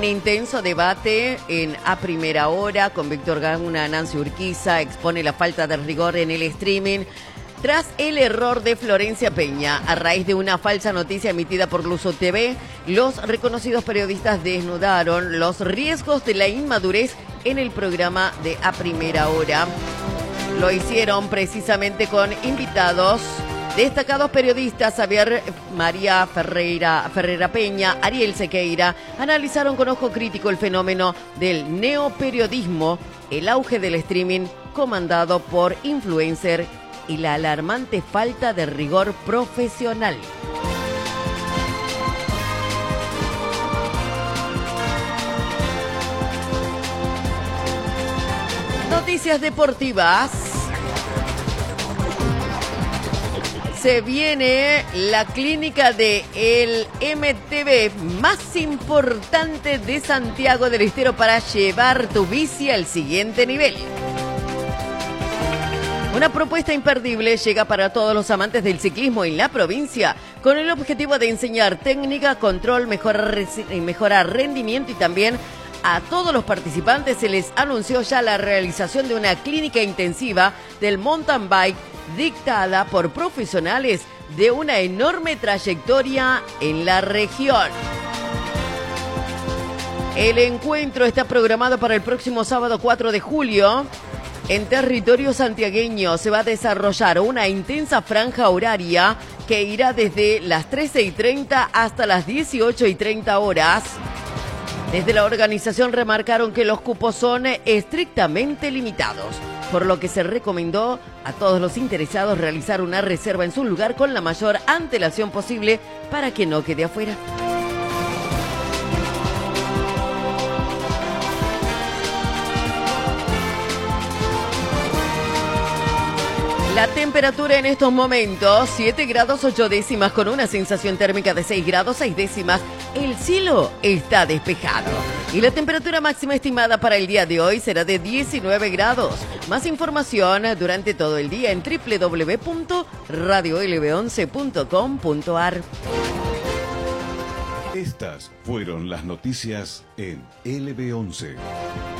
intenso debate en A Primera Hora con Víctor Gauna. Nancy Urquiza expone la falta de rigor en el streaming tras el error de Florencia Peña. A raíz de una falsa noticia emitida por Luzo TV, los reconocidos periodistas desnudaron los riesgos de la inmadurez en el programa de A Primera Hora. Lo hicieron precisamente con invitados destacados periodistas. Xavier María Ferreira Peña, Ariel Sequeira, analizaron con ojo crítico el fenómeno del neoperiodismo, el auge del streaming comandado por influencer y la alarmante falta de rigor profesional. Noticias deportivas. Se viene la clínica de el MTB más importante de Santiago del Estero para llevar tu bici al siguiente nivel. Una propuesta imperdible llega para todos los amantes del ciclismo en la provincia con el objetivo de enseñar técnica, control, mejorar rendimiento y también a todos los participantes se les anunció ya la realización de una clínica intensiva del mountain bike dictada por profesionales de una enorme trayectoria en la región. El encuentro está programado para el próximo sábado 4 de julio. En territorio santiagueño se va a desarrollar una intensa franja horaria que irá desde las 13:30 hasta las 18:30 horas. Desde la organización remarcaron que los cupos son estrictamente limitados, por lo que se recomendó a todos los interesados realizar una reserva en su lugar con la mayor antelación posible para que no quede afuera. La temperatura en estos momentos, 7 grados 8 décimas con una sensación térmica de 6 grados 6 décimas. El cielo está despejado. Y la temperatura máxima estimada para el día de hoy será de 19 grados. Más información durante todo el día en www.radiolb11.com.ar. Estas fueron las noticias en LB11.